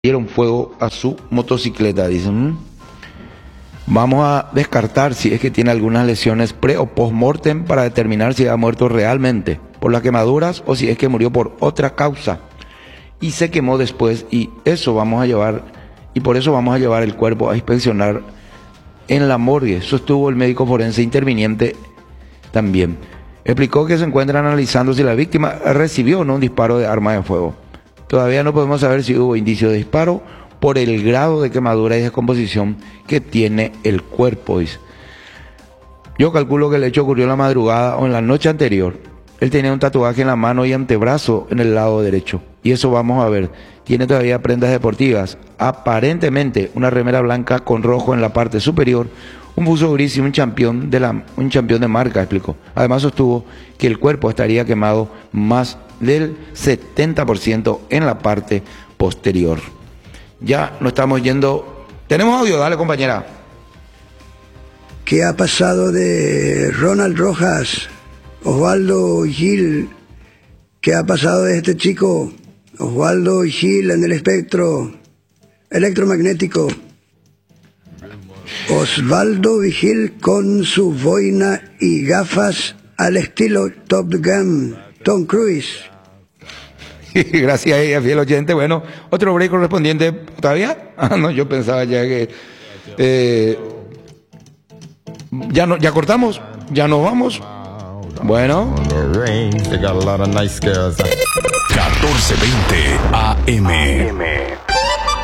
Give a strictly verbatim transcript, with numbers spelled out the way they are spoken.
dieron fuego a su motocicleta. Dicen, vamos a descartar si es que tiene algunas lesiones pre o post-mortem para determinar si ha muerto realmente por las quemaduras o si es que murió por otra causa y se quemó después, y eso vamos a llevar, y por eso vamos a llevar el cuerpo a inspeccionar en la morgue. Sostuvo el médico forense interviniente también. Explicó que se encuentra analizando si la víctima recibió o no un disparo de arma de fuego. Todavía no podemos saber si hubo indicio de disparo por el grado de quemadura y descomposición que tiene el cuerpo, dice. Yo calculo que el hecho ocurrió en la madrugada o en la noche anterior. Él tenía un tatuaje en la mano y antebrazo en el lado derecho. Y eso vamos a ver. Tiene todavía prendas deportivas. Aparentemente una remera blanca con rojo en la parte superior, un buzo gris y un champión de, la, un champión de marca, explicó. Además sostuvo que el cuerpo estaría quemado más del setenta por ciento en la parte posterior. Ya no estamos yendo. Tenemos audio, dale compañera. ¿Qué ha pasado de Ronald Rojas, Osvaldo Gil? ¿Qué ha pasado de este chico, Osvaldo Gil, en el espectro electromagnético? Osvaldo Vigil con su boina y gafas al estilo Top Gun, Tom Cruise. Gracias a ella, fiel oyente. Bueno, otro break correspondiente. ¿Todavía? Ah, no, yo pensaba ya que... Eh, ya, no, ya cortamos, ya nos vamos. Bueno. catorce veinte A M.